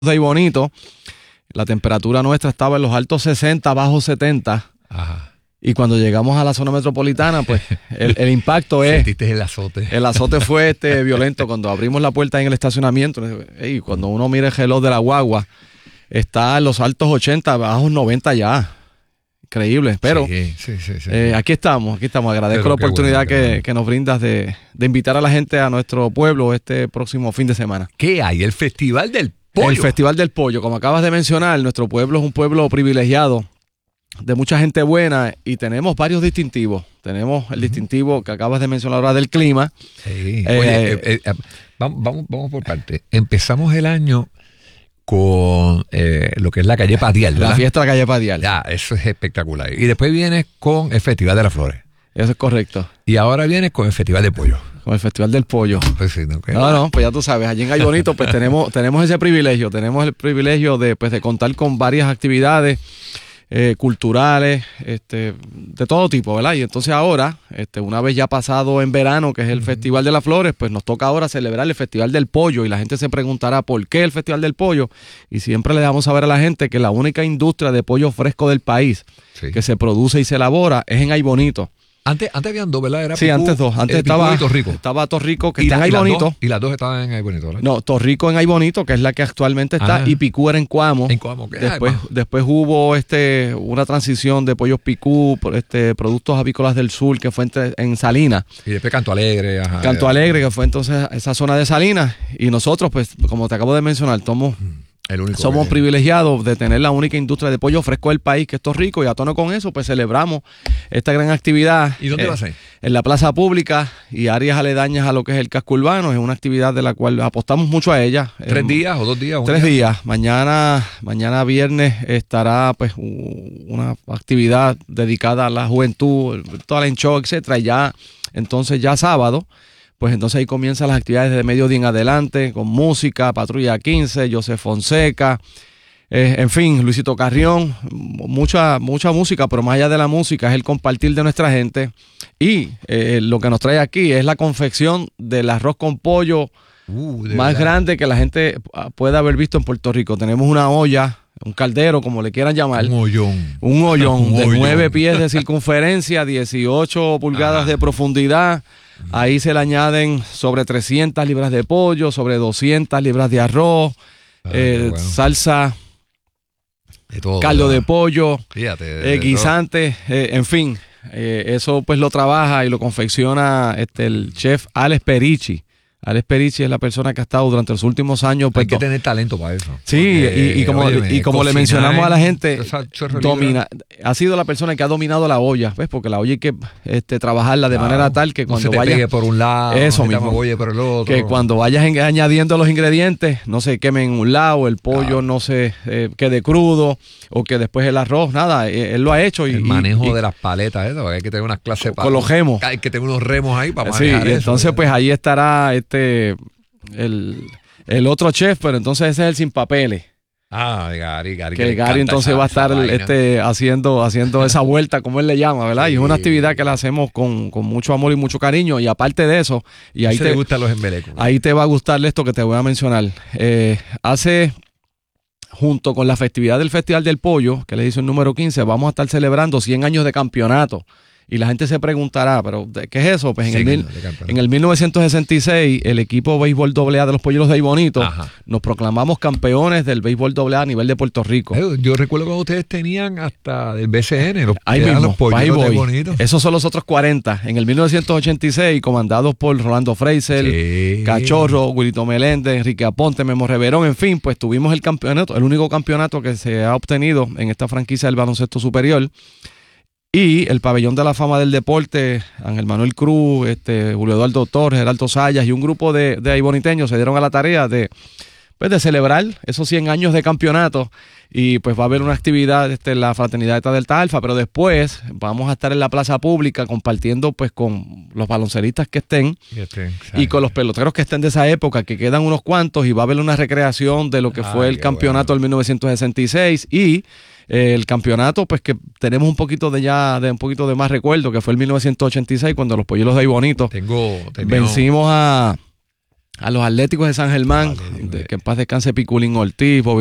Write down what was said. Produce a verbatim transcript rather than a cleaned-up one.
de ahí bonito, la temperatura nuestra estaba en los altos sesenta, bajos setenta. Ajá. Y cuando llegamos a la zona metropolitana, pues el, el impacto es... Sentiste el azote. El azote fue este violento cuando abrimos la puerta en el estacionamiento. Y cuando uno mira el reloj de la guagua, está en los altos ochenta, bajos noventa ya. Increíble. Pero sí, sí, sí, sí. Eh, aquí estamos, aquí estamos. Agradezco Pero la oportunidad bueno, que, bueno. que nos brindas de, de invitar a la gente a nuestro pueblo este próximo fin de semana. ¿Qué hay? El Festival del Pollo. El Festival del Pollo. Como acabas de mencionar, nuestro pueblo es un pueblo privilegiado, de mucha gente buena, y tenemos varios distintivos. Tenemos el uh-huh. distintivo que acabas de mencionar ahora del clima. Sí. Eh, Oye, eh, eh, eh, vamos, vamos, vamos por parte. Empezamos el año con eh, lo que es la calle Padial, ¿verdad? La fiesta de la calle Padial. Ya, eso es espectacular. Y después vienes con el Festival de las Flores. Eso es correcto. Y ahora vienes con el Festival de Pollo. Con el Festival del Pollo. Pues sí, no, no, no, pues ya tú sabes, allí en Ay Bonito pues tenemos, tenemos ese privilegio, tenemos el privilegio de, pues, de contar con varias actividades eh, culturales, este, de todo tipo, ¿verdad? Y entonces ahora, este, una vez ya pasado en verano, que es el uh-huh. Festival de las Flores, pues nos toca ahora celebrar el Festival del Pollo, y la gente se preguntará ¿por qué el Festival del Pollo? Y siempre le damos saber a la gente que la única industria de pollo fresco del país sí. que se produce y se elabora es en Ay Bonito. Antes, antes habían dos, ¿verdad? Era sí, Picú, antes dos. Antes eh, estaba Torrico. Estaba Torrico, que y está la, en Ay y Bonito. Dos, y las dos estaban en Ay Bonito, ¿verdad? No, Torrico en Ay Bonito, que es la que actualmente está, ah, y Picú era en Cuamo. En Cuamo, ¿qué? Después, Ay, después hubo este una transición de pollos Picú, este productos avícolas del sur, que fue entre, en Salinas. Y después Canto Alegre. Ajá, Canto Alegre, que fue entonces esa zona de Salinas. Y nosotros, pues, como te acabo de mencionar, somos... El único Somos que... privilegiados de tener la única industria de pollo fresco del país, que es Torrico, y a tono con eso, pues celebramos esta gran actividad. ¿Y dónde eh, va a ser? En la plaza pública y áreas aledañas a lo que es el casco urbano. Es una actividad de la cual apostamos mucho a ella. ¿Tres eh, días o dos días? Un tres día? días. Mañana, mañana viernes estará pues una actividad dedicada a la juventud, talent show, etcétera. Y ya, entonces ya sábado, pues entonces ahí comienzan las actividades de mediodía en adelante, con música, Patrulla quince, José Fonseca, eh, en fin, Luisito Carrión, mucha, mucha música, pero más allá de la música es el compartir de nuestra gente. Y eh, lo que nos trae aquí es la confección del arroz con pollo uh, más verdad. grande que la gente puede haber visto en Puerto Rico. Tenemos una olla, un caldero, como le quieran llamar. Un hoyón. Un hoyón un de hoyón. nueve pies de circunferencia, dieciocho pulgadas ah. de profundidad. Ahí se le añaden sobre trescientas libras de pollo, sobre doscientas libras de arroz, ah, eh, bueno. salsa, de todo, caldo ¿verdad? de pollo, Fíjate, de, eh, guisantes, eh, en fin. Eh, eso pues lo trabaja y lo confecciona este, el chef Alex Perici. Alex Perici es la persona que ha estado durante los últimos años. Pues, hay que tener talento para eso. Sí, porque, y, y como, óyeme, y como le mencionamos a la gente, domina, ha sido la persona que ha dominado la olla, ¿ves? Porque la olla hay que este, trabajarla de claro, manera tal que cuando no se te vayas... pegue por un lado, eso no mismo, oye por el otro. Que cuando vayas en, añadiendo los ingredientes, no se queme en un lado, el pollo claro. no se eh, quede crudo, o que después el arroz, nada, eh, él lo ha hecho. Y, el manejo y, de las paletas, ¿eh? Hay que tener unas clases para... Con los remos. Hay que tener unos remos ahí para sí, manejar y eso. Entonces, pues ahí estará este... El, el otro chef, pero entonces ese es el sin papeles. Ah, Gary, Gary. Que Gary entonces esa, va a estar este, haciendo, haciendo esa vuelta, como él le llama, ¿verdad? Sí. Y es una actividad que la hacemos con, con mucho amor y mucho cariño. Y aparte de eso, y ahí te, te gustan los embelecos. Ahí te va a gustar esto que te voy a mencionar. Eh, hace, junto con la festividad del Festival del Pollo, que le hizo el número quince, vamos a estar celebrando cien años de campeonato. Y la gente se preguntará, ¿pero qué es eso? Pues en, sí, el, mil, en el mil novecientos sesenta y seis, el equipo béisbol doble A de los Polleros de Ay Bonito, Ajá. nos proclamamos campeones del béisbol doble A a nivel de Puerto Rico. Eh, yo recuerdo que ustedes tenían hasta del B C N, los, ahí mismo, los Polleros de Ay Bonito. Esos son los otros cuarenta. En el mil novecientos ochenta y seis, comandados por Rolando Fraser, sí. Cachorro, Wilito Meléndez, Enrique Aponte, Memo Reverón, en fin, pues tuvimos el campeonato, el único campeonato que se ha obtenido en esta franquicia del baloncesto superior. Y el pabellón de la fama del deporte, Ángel Manuel Cruz, este, Julio Eduardo Torres, Geraldo Sayas y un grupo de, de ayboniteños se dieron a la tarea de, pues, de celebrar esos cien años de campeonato. Y pues va a haber una actividad este, en la Fraternidad de Delta Alfa, pero después vamos a estar en la plaza pública compartiendo pues con los balonceristas que estén y, estén, y con los peloteros que estén de esa época, que quedan unos cuantos, y va a haber una recreación de lo que ah, fue el campeonato bueno. del mil novecientos sesenta y seis y eh, el campeonato pues que tenemos un poquito de ya de un poquito de más recuerdo, que fue el mil novecientos ochenta y seis cuando los Polleros de Ay Bonito tengo, tengo... vencimos a a los Atléticos de San Germán, Vale, de, que en paz descanse Piculín Ortiz, Bobby